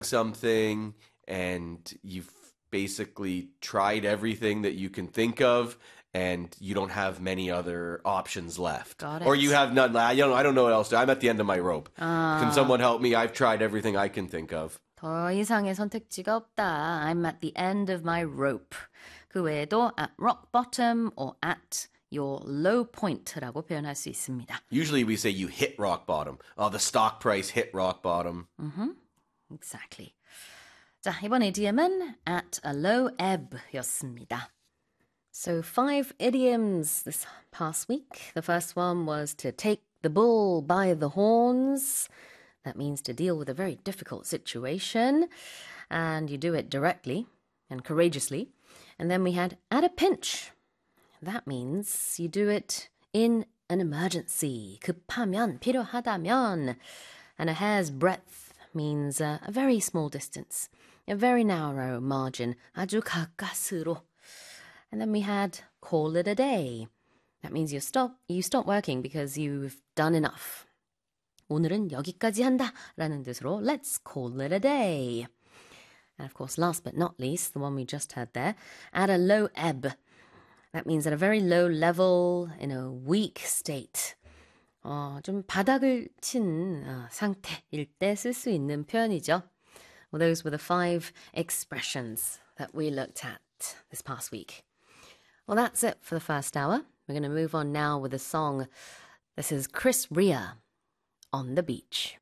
something and you've basically tried everything that you can think of and you don't have many other options left. Got Or it. you have none. I don't know what else to do. I'm at the end of my rope. Can someone help me? I've tried everything I can think of. 더 이상의 선택지가 없다. I'm at the end of my rope. 그 외에도 at rock bottom or at your low point라고 표현할 수 있습니다. Usually we say you hit rock bottom. Oh, the stock price hit rock bottom. Exactly. 자, 이번 idiom은 at a low ebb였습니다. So 5 idioms this past week. The first one was to take the bull by the horns. That means to deal with a very difficult situation. And you do it directly and courageously. And then we had at a pinch. That means you do it in an emergency. 급하면, 필요하다면. And a hair's breadth means a very small distance. A very narrow margin. 아주 가까스로. And then we had call it a day. That means you stop working because you've done enough. 오늘은 여기까지 한다 라는 뜻으로 let's call it a day. And of course, last but not least, the one we just had there, at a low ebb. That means at a very low level, in a weak state. 좀 바닥을 친 상태일 때 쓸 수 있는 표현이죠. Well, those were the 5 expressions that we looked at this past week. Well, that's it for the first hour. We're going to move on now with a song. This is Chris Rea, On the Beach.